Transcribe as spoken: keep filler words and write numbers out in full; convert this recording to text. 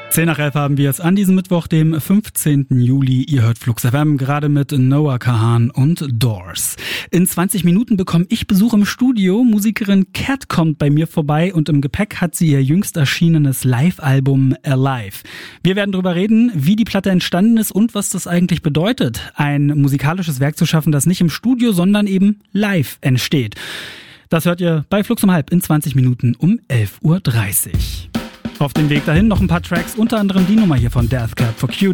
zehn nach elf haben wir es an diesem Mittwoch, dem fünfzehnten Juli. Ihr hört Flux F M, gerade mit Noah Kahan und Doors. In zwanzig Minuten bekomme ich Besuch im Studio. Musikerin Cat kommt bei mir vorbei und im Gepäck hat sie ihr jüngst erschienenes Live-Album Alive. Wir werden darüber reden, wie die Platte entstanden ist und was das eigentlich bedeutet, ein musikalisches Werk zu schaffen, das nicht im Studio, sondern eben live entsteht. Das hört ihr bei Flux um halb in zwanzig Minuten um elf Uhr dreißig. Auf dem Weg dahin noch ein paar Tracks, unter anderem die Nummer hier von Death Cab for Cutie.